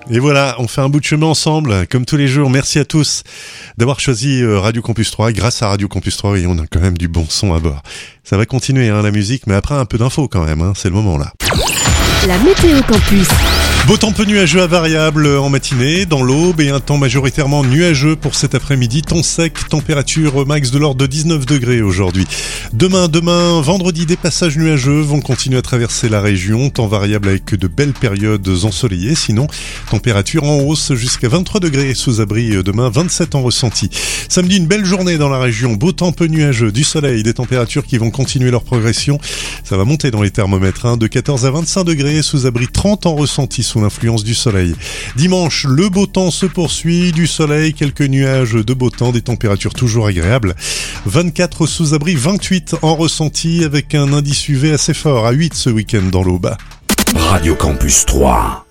Et voilà, on fait un bout de chemin ensemble, comme tous les jours. Merci à tous d'avoir choisi Radio Campus 3. Grâce à Radio Campus 3, on a quand même du bon son à bord. Ça va continuer, la musique, mais après un peu d'infos quand même, c'est le moment là. La météo campus. Beau temps peu nuageux à variable en matinée, dans l'aube, et un temps majoritairement nuageux pour cet après-midi. Temps sec, température max de l'ordre de 19 degrés aujourd'hui. Demain, vendredi, des passages nuageux vont continuer à traverser la région. Temps variable avec de belles périodes ensoleillées. Sinon, température en hausse jusqu'à 23 degrés sous abri demain, 27 en ressenti. Samedi, une belle journée dans la région. Beau temps peu nuageux, du soleil, des températures qui vont continuer leur progression. Ça va monter dans les thermomètres, de 14 à 25 degrés sous abri, 30 en ressenti sous l'influence du soleil. Dimanche, le beau temps se poursuit, du soleil, quelques nuages de beau temps, des températures toujours agréables. 24 sous abri, 28 en ressenti avec un indice UV assez fort à 8 ce week-end dans l'Aube. Radio Campus 3.